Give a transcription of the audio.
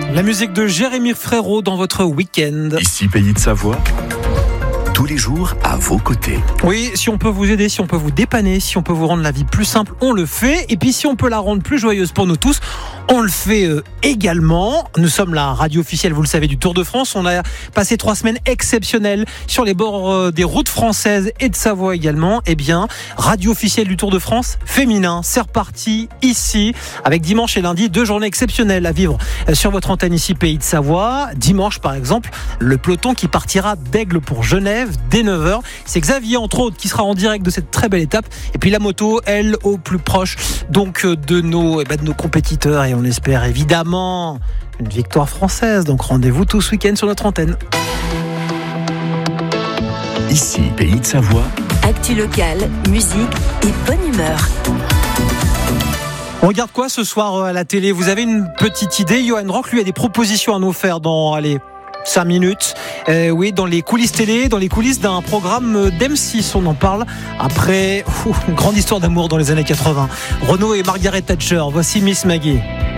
La musique de Jérémy Frérot dans votre week-end. Ici Pays de Savoie, tous les jours à vos côtés. Oui, si on peut vous aider, si on peut vous dépanner, si on peut vous rendre la vie plus simple, on le fait. Et puis si on peut la rendre plus joyeuse pour nous tous, on le fait également. Nous sommes la radio officielle, vous le savez, du Tour de France. On a passé 3 semaines exceptionnelles sur les bords des routes françaises et de Savoie également. Eh bien, radio officielle du Tour de France féminin, c'est reparti ici avec dimanche et lundi 2 journées exceptionnelles à vivre sur votre antenne ici Pays de Savoie. Dimanche par exemple, le peloton qui partira d'Aigle pour Genève dès 9h. C'est Xavier entre autres qui sera en direct de cette très belle étape. Et puis la moto, elle, au plus proche donc de nos compétiteurs, et on espère évidemment une victoire française. Donc rendez-vous tout ce week-end sur notre antenne. Ici Pays de Savoie. Actu locale, musique et bonne humeur. On regarde quoi ce soir à la télé? Vous avez une petite idée? Johan Rock lui a des propositions à nous faire dans 5 minutes. Oui, dans les coulisses télé, dans les coulisses d'un programme d'M6, on en parle après une grande histoire d'amour dans les années 80. Renaud et Margaret Thatcher. Voici Miss Maggie.